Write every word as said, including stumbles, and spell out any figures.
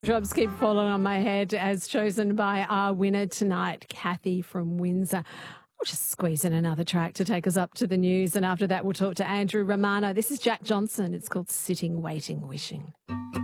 Drops keep falling on my head as chosen by our winner tonight, Kathy from Windsor. We'll just squeeze in another track to take us up to the news, and after that we'll talk to Andrew Romano. This is Jack Johnson. It's called Sitting, Waiting, Wishing.